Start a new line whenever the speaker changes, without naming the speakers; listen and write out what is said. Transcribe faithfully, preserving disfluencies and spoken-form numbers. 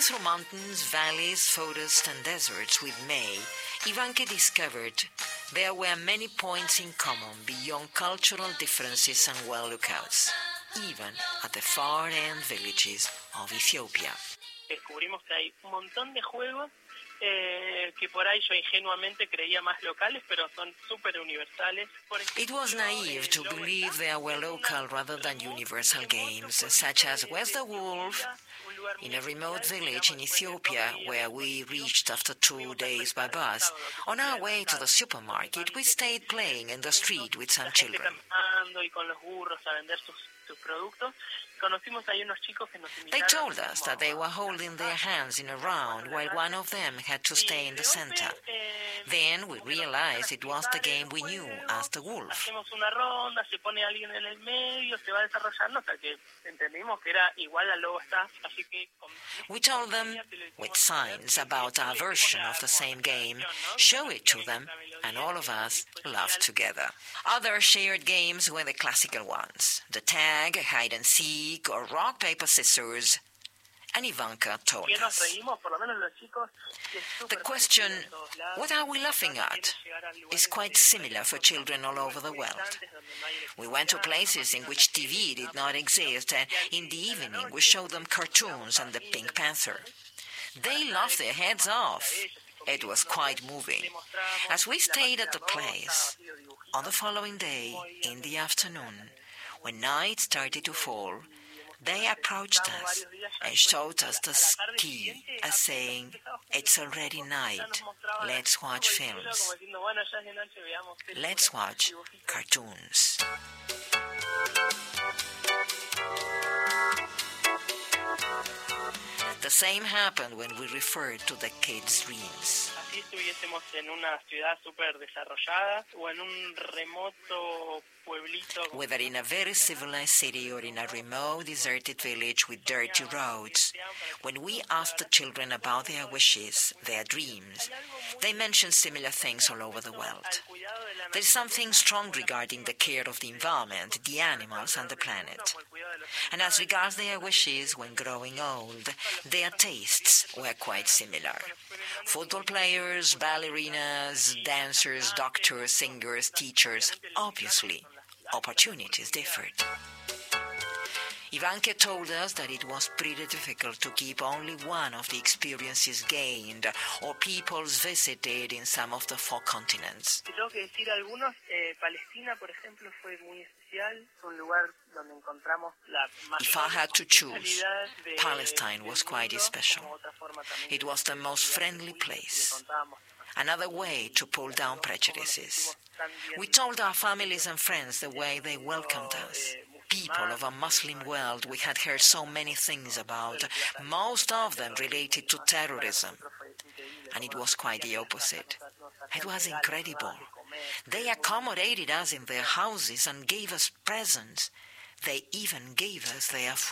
through mountains, valleys, forests, and deserts with May, Ivanka discovered there were many points in common beyond cultural differences and well lookouts, even at the far-end villages of Ethiopia.
Descubrimos que hay un montón de juegos eh, que por ahí yo ingenuamente creía más locales, pero son súper universales.
It was naive to believe there were local rather than universal games, such as Where's the Wolf? In a remote village in Ethiopia, where we reached after two days by bus, on our way to the supermarket, we stayed playing in the street with some children. They told us that they were holding their hands in a round while one of them had to stay in the center. Then we realized it was the game we knew as the wolf. We told them, with signs about our version of the same game, show it to them, and all of us laughed together. Other shared games were the classical ones, the tag, hide and seek, or rock, paper, scissors. And Ivanka told us. The question, what are we laughing at, is quite similar for children all over the world. We went to places in which T V did not exist, and in the evening we showed them cartoons and the Pink Panther. They laughed their heads off. It was quite moving. As we stayed at the place, on the following day, in the afternoon, when night started to fall, they approached us and showed us the ski as saying, it's already night, let's watch films. Let's watch cartoons. The same happened when we referred to the kids' dreams. Whether in a very civilized city or in a remote, deserted village with dirty roads, when we asked the children about their wishes, their dreams, they mentioned similar things all over the world. There is something strong regarding the care of the environment, the animals, and the planet. And as regards their wishes when growing old, their tastes were quite similar. Football players, ballerinas, dancers, doctors, singers, teachers, obviously, opportunities differed. Ivanka told us that it was pretty difficult to keep only one of the experiences gained or peoples visited in some of the four continents. If I had to choose, Palestine was quite special. It was the most friendly place. Another way to pull down prejudices. We told our families and friends the way they welcomed us. People of a Muslim world we had heard so many things about, most of them related to terrorism. And it was quite the opposite. It was incredible. They accommodated us in their houses and gave us presents. They even gave us their food.